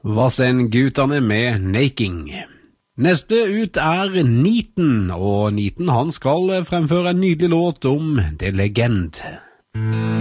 Vassendgutane med Naking. Neste ut Niten, og Niten han skal fremføre en nydelig låt om The Legend.